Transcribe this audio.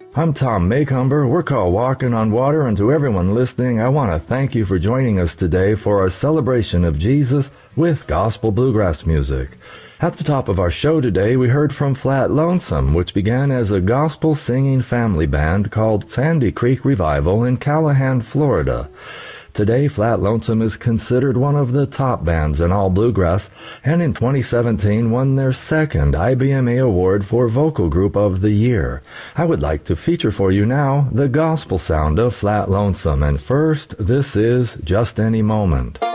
I'm Tom Macomber. We're called Walking on Water, and to everyone listening, I want to thank you for joining us today for our celebration of Jesus with gospel bluegrass music. At the top of our show today, we heard from Flat Lonesome, which began as a gospel singing family band called Sandy Creek Revival in Callahan, Florida. Today, Flat Lonesome is considered one of the top bands in all bluegrass, and in 2017 won their second IBMA Award for Vocal Group of the Year. I would like to feature for you now the gospel sound of Flat Lonesome, and first, this is Just Any Moment.